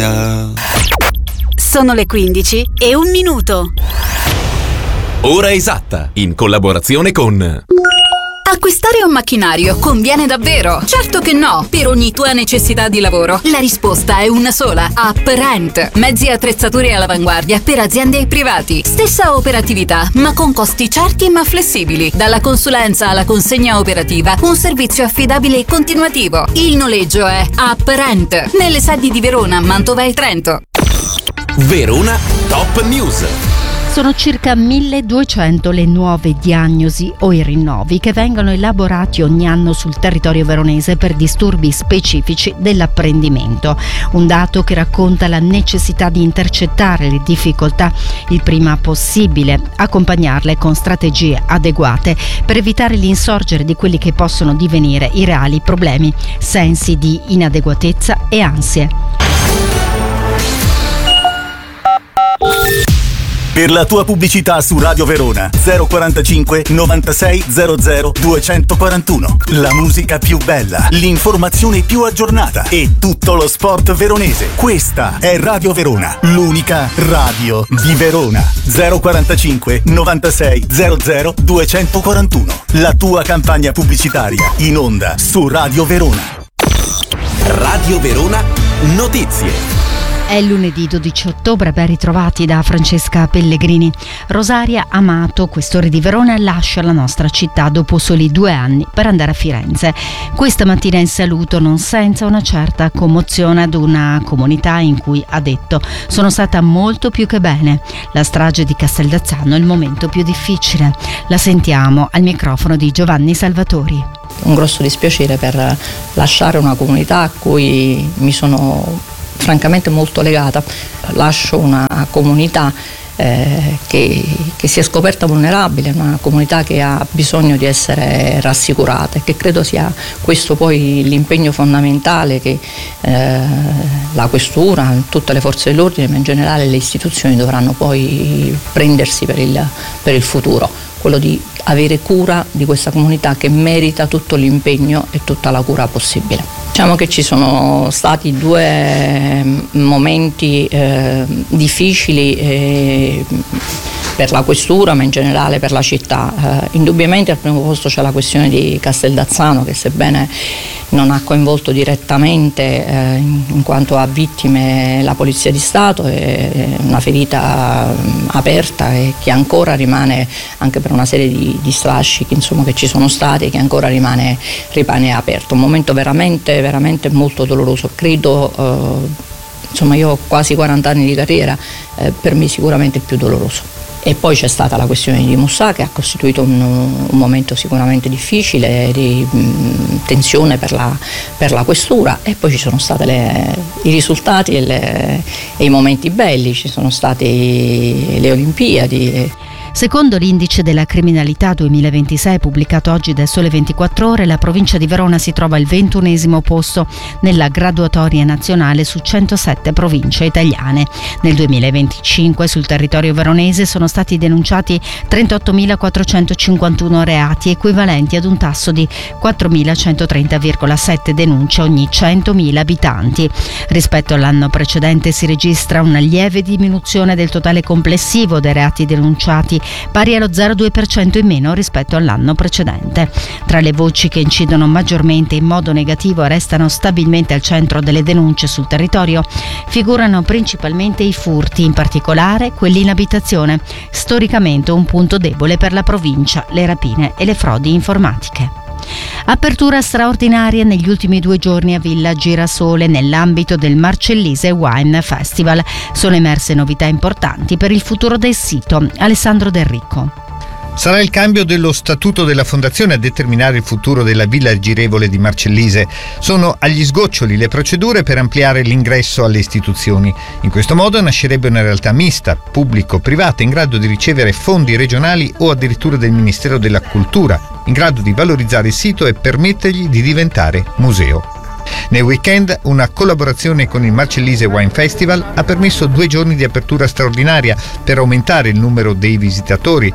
musica. Sono le 15:01. Ora esatta, in collaborazione con... Acquistare un macchinario conviene davvero? Certo che no! Per ogni tua necessità di lavoro, la risposta è una sola: Apprent. Mezzi e attrezzature all'avanguardia per aziende e privati. Stessa operatività, ma con costi certi ma flessibili. Dalla consulenza alla consegna operativa, un servizio affidabile e continuativo. Il noleggio è Apprent. Nelle sedi di Verona, Mantova e Trento. Verona Top News. Sono circa 1200 le nuove diagnosi o i rinnovi che vengono elaborati ogni anno sul territorio veronese per disturbi specifici dell'apprendimento. Un dato che racconta la necessità di intercettare le difficoltà il prima possibile, accompagnarle con strategie adeguate per evitare l'insorgere di quelli che possono divenire i reali problemi, sensi di inadeguatezza e ansie. Per la tua pubblicità su Radio Verona 045 96 00 241. La musica più bella, l'informazione più aggiornata e tutto lo sport veronese. Questa è Radio Verona, l'unica radio di Verona. 045 96 00 241. La tua campagna pubblicitaria in onda su Radio Verona. Radio Verona Notizie. È lunedì 12 ottobre, ben ritrovati da Francesca Pellegrini. Rosaria Amato, questore di Verona, lascia la nostra città dopo soli 2 anni per andare a Firenze. Questa mattina in saluto, non senza una certa commozione, ad una comunità in cui ha detto: sono stata molto più che bene. La strage di Casteldazzano è il momento più difficile. La sentiamo al microfono di Giovanni Salvatori. Un grosso dispiacere per lasciare una comunità a cui mi sono francamente molto legata. Lascio una comunità che si è scoperta vulnerabile, una comunità che ha bisogno di essere rassicurata, e che credo sia questo poi l'impegno fondamentale che la questura, tutte le forze dell'ordine, ma in generale le istituzioni dovranno poi prendersi per il futuro, quello di avere cura di questa comunità che merita tutto l'impegno e tutta la cura possibile. Diciamo che ci sono stati 2 momenti difficili per la questura, ma in generale per la città. Indubbiamente al primo posto c'è la questione di Casteldazzano, che sebbene non ha coinvolto direttamente in quanto a vittime la Polizia di Stato, è una ferita aperta e che ancora rimane, anche per una serie di strascichi insomma che ci sono stati, che ancora rimane aperto. Un momento veramente molto doloroso. Credo, insomma, io ho quasi 40 anni di carriera, per me sicuramente il più doloroso. E poi c'è stata la questione di Mussà, che ha costituito un momento sicuramente difficile, di tensione per la questura, e poi ci sono stati i risultati e i momenti belli, ci sono state le Olimpiadi. Secondo l'indice della criminalità 2026 pubblicato oggi da Sole 24 Ore, la provincia di Verona si trova al 21° posto nella graduatoria nazionale su 107 province italiane. Nel 2025 sul territorio veronese sono stati denunciati 38.451 reati, equivalenti ad un tasso di 4.130,7 denunce ogni 100.000 abitanti. Rispetto all'anno precedente si registra una lieve diminuzione del totale complessivo dei reati denunciati, pari allo 0,2% in meno rispetto all'anno precedente. Tra le voci che incidono maggiormente in modo negativo e restano stabilmente al centro delle denunce sul territorio figurano principalmente i furti, in particolare quelli in abitazione, storicamente un punto debole per la provincia, le rapine e le frodi informatiche. Apertura straordinaria negli ultimi 2 giorni a Villa Girasole nell'ambito del Marcellise Wine Festival. Sono emerse novità importanti per il futuro del sito. Alessandro Del Ricco. Sarà il cambio dello statuto della fondazione a determinare il futuro della Villa Girevole di Marcellise. Sono agli sgoccioli le procedure per ampliare l'ingresso alle istituzioni. In questo modo nascerebbe una realtà mista, pubblico-privata, in grado di ricevere fondi regionali o addirittura del Ministero della Cultura, in grado di valorizzare il sito e permettergli di diventare museo. Nel weekend una collaborazione con il Marcellise Wine Festival ha permesso 2 giorni di apertura straordinaria per aumentare il numero dei visitatori.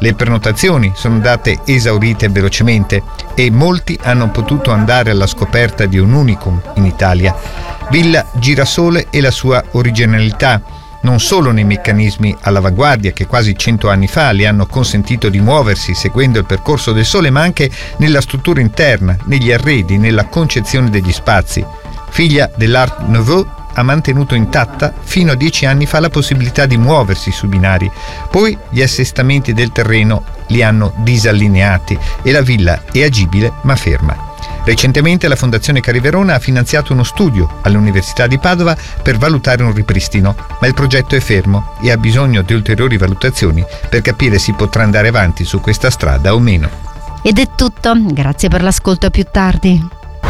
Le prenotazioni sono andate esaurite velocemente e molti hanno potuto andare alla scoperta di un unicum in Italia. Villa Girasole e la sua originalità, non solo nei meccanismi all'avanguardia che quasi 100 anni fa le hanno consentito di muoversi seguendo il percorso del Sole, ma anche nella struttura interna, negli arredi, nella concezione degli spazi. Figlia dell'Art Nouveau, ha mantenuto intatta fino a 10 anni fa la possibilità di muoversi sui binari. Poi gli assestamenti del terreno li hanno disallineati e la villa è agibile ma ferma. Recentemente la Fondazione Cari Verona ha finanziato uno studio all'Università di Padova per valutare un ripristino, ma il progetto è fermo e ha bisogno di ulteriori valutazioni per capire se potrà andare avanti su questa strada o meno. Ed è tutto, grazie per l'ascolto, a più tardi.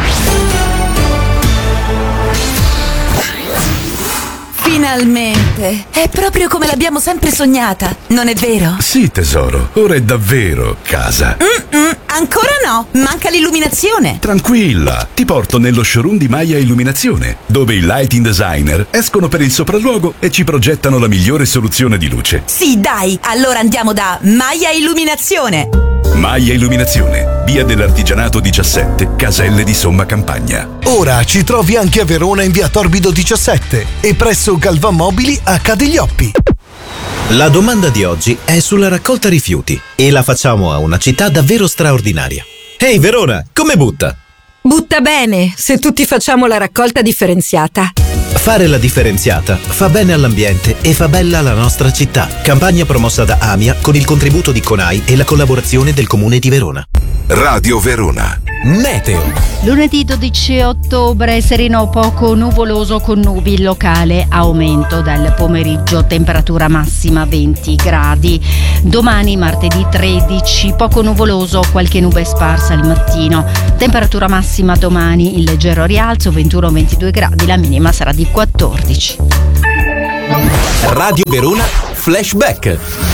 Finalmente! È proprio come l'abbiamo sempre sognata, non è vero? Sì, tesoro, ora è davvero casa. Ancora no, manca l'illuminazione. Tranquilla, ti porto nello showroom di Maya Illuminazione, dove i lighting designer escono per il sopralluogo e ci progettano la migliore soluzione di luce. Sì, dai, allora andiamo da Maya Illuminazione. Maya Illuminazione, via dell'Artigianato 17, Caselle di Somma Campagna. Ora ci trovi anche a Verona in via Torbido 17 e presso Galvan Mobili a Cadiglioppi. La domanda di oggi è sulla raccolta rifiuti e la facciamo a una città davvero straordinaria. Ehi Verona, come butta? Butta bene, se tutti facciamo la raccolta differenziata. Fare la differenziata fa bene all'ambiente e fa bella la nostra città. Campagna promossa da AMIA con il contributo di CONAI e la collaborazione del Comune di Verona. Radio Verona. Meteo. Lunedì 12 ottobre, sereno poco nuvoloso con nubi, locale aumento dal pomeriggio, temperatura massima 20 gradi. Domani martedì 13, poco nuvoloso, qualche nube sparsa al mattino. Temperatura massima domani in leggero rialzo, 21-22 gradi, la minima sarà di 14. Radio Verona Flashback.